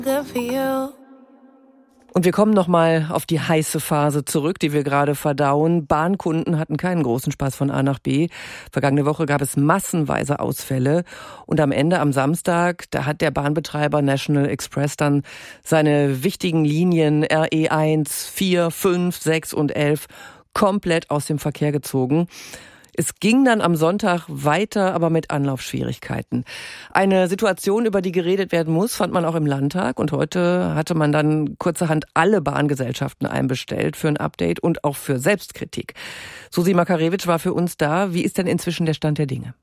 Good for you. Und wir kommen nochmal auf die heiße Phase zurück, die wir gerade verdauen. Bahnkunden hatten keinen großen Spaß von A nach B. Vergangene Woche gab es massenweise Ausfälle. Und am Ende, am Samstag, da hat der Bahnbetreiber National Express dann seine wichtigen Linien RE1, 4, 5, 6 und 11 komplett aus dem Verkehr gezogen. Es ging dann am Sonntag weiter, aber mit Anlaufschwierigkeiten. Eine Situation, über die geredet werden muss, fand man auch im Landtag. Und heute hatte man dann kurzerhand alle Bahngesellschaften einbestellt für ein Update und auch für Selbstkritik. Susi Makarewitsch war für uns da. Wie ist denn inzwischen der Stand der Dinge?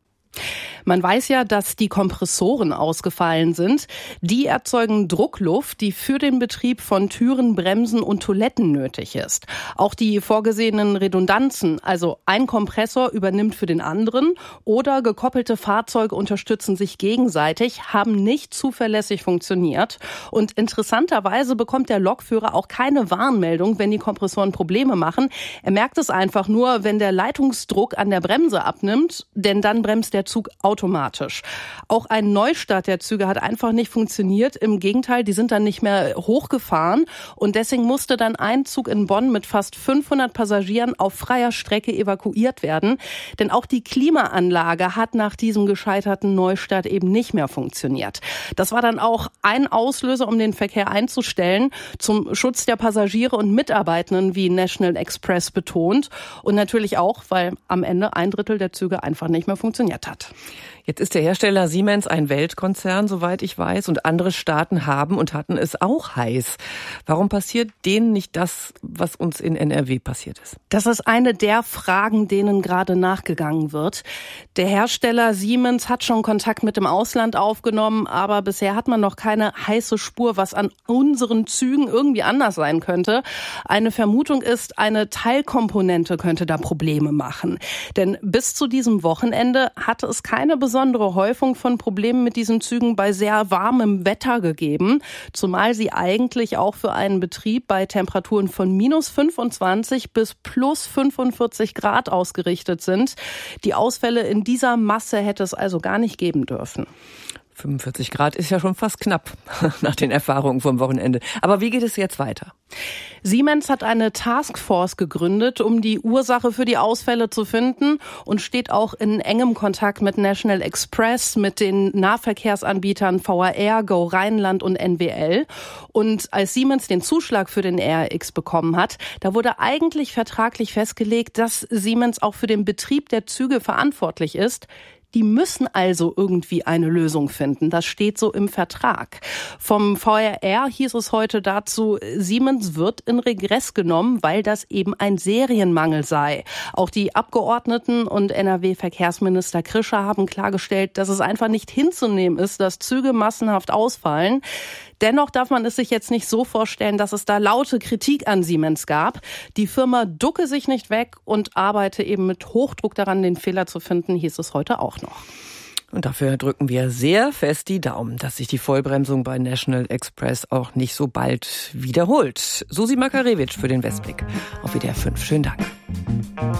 Man weiß ja, dass die Kompressoren ausgefallen sind. Die erzeugen Druckluft, die für den Betrieb von Türen, Bremsen und Toiletten nötig ist. Auch die vorgesehenen Redundanzen, also ein Kompressor übernimmt für den anderen oder gekoppelte Fahrzeuge unterstützen sich gegenseitig, haben nicht zuverlässig funktioniert. Und interessanterweise bekommt der Lokführer auch keine Warnmeldung, wenn die Kompressoren Probleme machen. Er merkt es einfach nur, wenn der Leitungsdruck an der Bremse abnimmt, denn dann bremst der Zug automatisch. Auch ein Neustart der Züge hat einfach nicht funktioniert. Im Gegenteil, die sind dann nicht mehr hochgefahren und deswegen musste dann ein Zug in Bonn mit fast 500 Passagieren auf freier Strecke evakuiert werden. Denn auch die Klimaanlage hat nach diesem gescheiterten Neustart eben nicht mehr funktioniert. Das war dann auch ein Auslöser, um den Verkehr einzustellen, zum Schutz der Passagiere und Mitarbeitenden, wie National Express betont. Und natürlich auch, weil am Ende 1/3 der Züge einfach nicht mehr funktioniert hat. Jetzt ist der Hersteller Siemens ein Weltkonzern, soweit ich weiß, und andere Staaten haben und hatten es auch heiß. Warum passiert denen nicht das, was uns in NRW passiert ist? Das ist eine der Fragen, denen gerade nachgegangen wird. Der Hersteller Siemens hat schon Kontakt mit dem Ausland aufgenommen, aber bisher hat man noch keine heiße Spur, was an unseren Zügen irgendwie anders sein könnte. Eine Vermutung ist, eine Teilkomponente könnte da Probleme machen. Denn bis zu diesem Wochenende hatte es keine besondere Häufung von Problemen mit diesen Zügen bei sehr warmem Wetter gegeben, zumal sie eigentlich auch für einen Betrieb bei Temperaturen von -25 bis +45 Grad ausgerichtet sind. Die Ausfälle in dieser Masse hätte es also gar nicht geben dürfen. 45 Grad ist ja schon fast knapp nach den Erfahrungen vom Wochenende. Aber wie geht es jetzt weiter? Siemens hat eine Taskforce gegründet, um die Ursache für die Ausfälle zu finden und steht auch in engem Kontakt mit National Express, mit den Nahverkehrsanbietern VAR, Go Rheinland und NWL. Und als Siemens den Zuschlag für den RRX bekommen hat, da wurde eigentlich vertraglich festgelegt, dass Siemens auch für den Betrieb der Züge verantwortlich ist. Die müssen also irgendwie eine Lösung finden. Das steht so im Vertrag. Vom VRR hieß es heute dazu, Siemens wird in Regress genommen, weil das eben ein Serienmangel sei. Auch die Abgeordneten und NRW-Verkehrsminister Krischer haben klargestellt, dass es einfach nicht hinzunehmen ist, dass Züge massenhaft ausfallen. Dennoch darf man es sich jetzt nicht so vorstellen, dass es da laute Kritik an Siemens gab. Die Firma ducke sich nicht weg und arbeite eben mit Hochdruck daran, den Fehler zu finden, hieß es heute auch noch. Und dafür drücken wir sehr fest die Daumen, dass sich die Vollbremsung bei National Express auch nicht so bald wiederholt. Susi Makarewitsch für den Westblick auf WDR 5. Schönen Dank.